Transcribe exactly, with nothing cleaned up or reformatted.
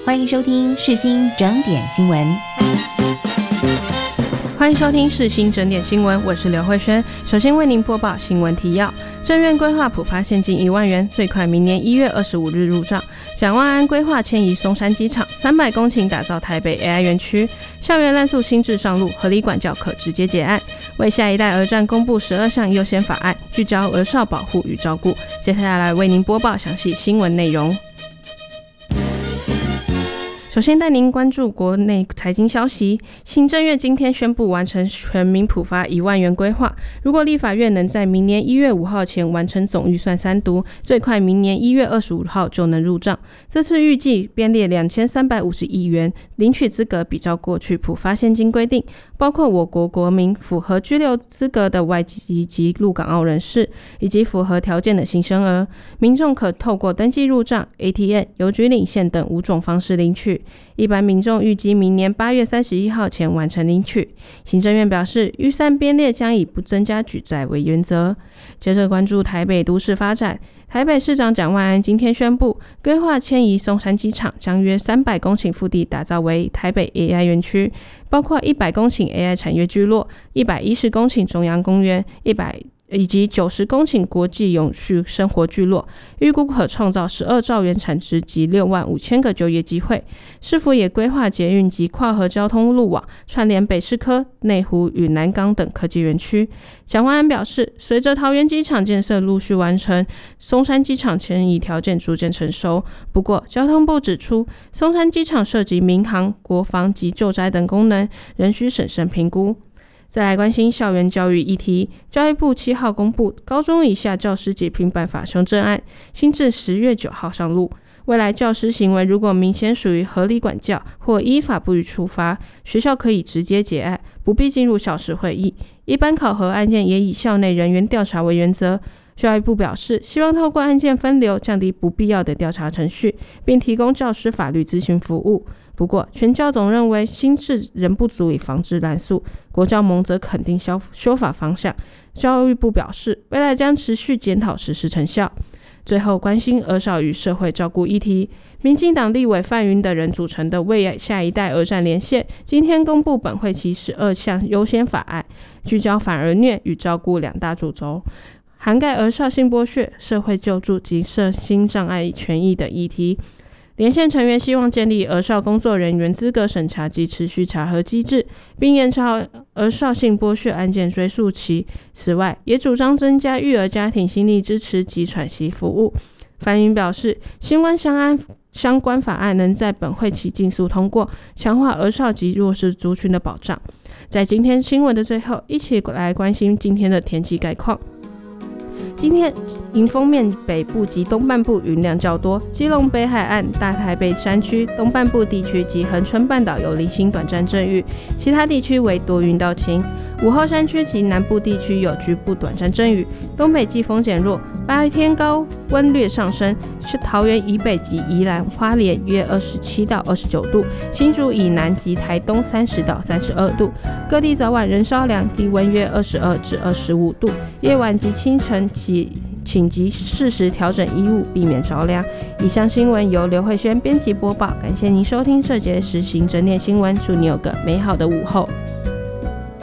欢迎收听世新整点新闻。 欢迎收听世新整点新闻，我是刘慧轩。首先为您播报新闻提要：政院规划普发现金一万元，最快明年一月二十五日入账。蒋万安规划迁移松山机场，三百公顷打造台北 A I 园区。校园滥宿新制上路，合理管教可直接结案。为下一代儿战公布十二项优先法案，聚焦儿少保护与照顾。接下来为您播报详细新闻内容。首先带您关注国内财经消息，行政院今天宣布完成全民普发一万元规划，如果立法院能在明年一月五号前完成总预算三读，最快明年一月二十五号就能入账。这次预计编列两千三百五十亿元，领取资格比照过去普发现金规定，包括我国国民、符合居留资格的外籍及陆港澳人士，以及符合条件的新生儿。民众可透过登记入账、A T M、邮局领现等五种方式领取。一般民众预计明年八月三十一号前完成领取。行政院表示，预算编列将以不增加举债为原则。接着关注台北都市发展，台北市长蒋万安今天宣布，规划迁移松山机场，将约三百公顷腹地打造为台北 A I 园区，包括一百公顷 A I 产业聚落、一百一十公顷中央公园、一百以及九十公顷国际永续生活聚落，预估可创造十二兆元产值及六万五千个就业机会。市府也规划捷运及跨河交通路网，串联北市科、内湖与南港等科技园区。蒋万安表示，随着桃园机场建设陆续完成，松山机场迁移条件逐渐成熟。不过，交通部指出，松山机场涉及民航、国防及救灾等功能，仍需审慎评估。再来关心校园教育议题，教育部七号公布高中以下教师及平板法修正案，新制十月九号上路。未来教师行为如果明显属于合理管教或依法不予处罚，学校可以直接结案，不必进入校事会议。一般考核案件也以校内人员调查为原则。教育部表示，希望透过案件分流，降低不必要的调查程序，并提供教师法律咨询服务。不过，全教总认为新制仍不足以防治滥诉，国教盟则肯定修法方向。教育部表示，未来将持续检讨实施成效。最后关心儿少与社会照顾议题，民进党立委范云等人组成的为下一代儿战连线，今天公布本会期十二项优先法案，聚焦反儿虐与照顾两大主轴，涵盖儿少性剥削、社会救助及身心障碍权益等议题。连线成员希望建立儿少工作人员资格审查及持续查核机制，并延长儿少性剥削案件追诉期。此外，也主张增加育儿家庭心理支持及喘息服务。范云表示，希望相关法案能在本会期尽速通过，强化儿少及弱势族群的保障。在今天新闻的最后，一起来关心今天的天气概况。今天迎风面北部及东半部云量较多，基隆北海岸、大台北山区、东半部地区及恒春半岛有零星短暂阵雨，其他地区为多云到晴。午后山区及南部地区有局部短暂阵雨，东北季风减弱，白天高温略上升，是桃园以北及宜兰花莲约二十七到二十九度，新竹以南及台东三十到三十二度。各地早晚仍稍凉，低温约二十二至二十五度，夜晚及清晨起请及适时调整衣物，避免着凉。以上新闻由刘慧轩编辑播报，感谢您收听这节时行整点新闻，祝你有个美好的午后。